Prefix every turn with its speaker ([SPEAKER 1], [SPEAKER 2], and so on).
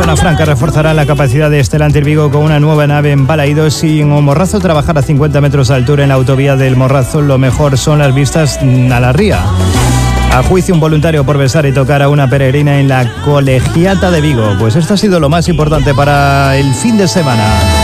[SPEAKER 1] Zona Franca reforzará la capacidad de Stellantis Vigo con una nueva nave en Balaídos y en Morrazo trabajar a 50 metros de altura en la autovía del Morrazo. Lo mejor son las vistas a la ría. A juicio un voluntario por besar y tocar a una peregrina en la Colegiata de Vigo. Pues esto ha sido lo más importante para el fin de semana.